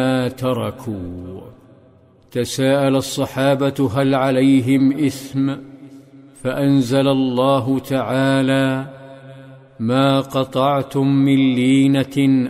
تركوا. تساءل الصحابة هل عليهم إثم؟ فأنزل الله تعالى: ما قطعتم من لينة